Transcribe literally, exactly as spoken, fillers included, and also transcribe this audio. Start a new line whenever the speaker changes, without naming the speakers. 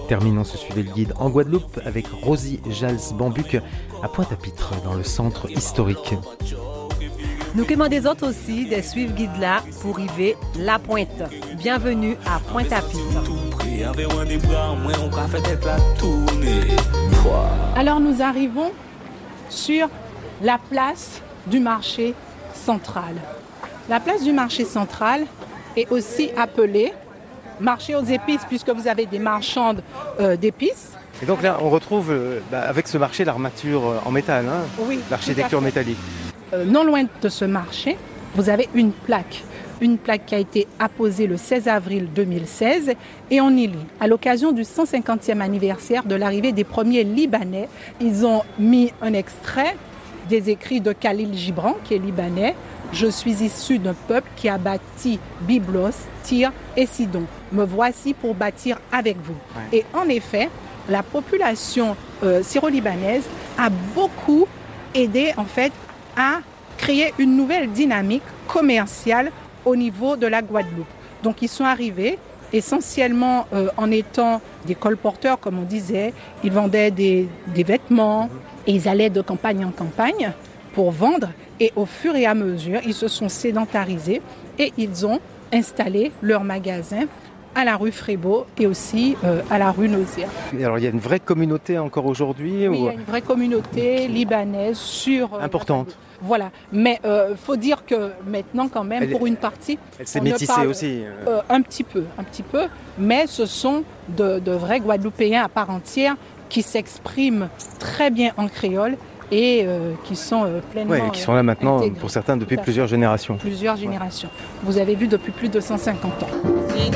Terminons ce Suivez le guide en Guadeloupe avec Rosie Jals-Bambuc à Pointe-à-Pitre dans le centre historique.
Nous commandons des autres aussi des suivre guides là pour arriver La Pointe. Bienvenue à Pointe-à-Pitre.
Alors nous arrivons sur la place du marché central. La place du marché central est aussi appelée marché aux épices puisque vous avez des marchandes euh, d'épices.
Et donc là, on retrouve euh, bah, avec ce marché l'armature en métal, hein,
oui,
l'architecture métallique.
Euh, non loin de ce marché, vous avez une plaque. Une plaque qui a été apposée le seize avril deux mille seize et on y lit. À l'occasion du cent cinquantième anniversaire de l'arrivée des premiers Libanais, ils ont mis un extrait des écrits de Khalil Gibran, qui est libanais. « Je suis issu d'un peuple qui a bâti Byblos, Tyr et Sidon. Me voici pour bâtir avec vous. Ouais. » Et en effet, la population euh, syro-libanaise a beaucoup aidé en fait, à créer une nouvelle dynamique commerciale au niveau de la Guadeloupe. Donc ils sont arrivés essentiellement euh, en étant des colporteurs, comme on disait. Ils vendaient des, des vêtements et ils allaient de campagne en campagne pour vendre. Et au fur et à mesure, ils se sont sédentarisés et ils ont installé leur magasin à la rue Frébeau et aussi euh, à la rue Nausea.
Et alors il y a une vraie communauté encore aujourd'hui
Oui,
ou...
il y a une vraie communauté libanaise sur... Euh,
Importante.
Voilà, mais il euh, faut dire que maintenant quand même, elle, pour une partie...
Elle s'est métissée parle, aussi
euh, Un petit peu, un petit peu, mais ce sont de, de vrais Guadeloupéens à part entière qui s'expriment très bien en créole et euh, qui sont euh, pleinement
Oui, qui sont là maintenant,
intégrés.
Pour certains, depuis plusieurs générations.
Plusieurs générations. Ouais. Vous avez vu depuis plus de cent cinquante ans.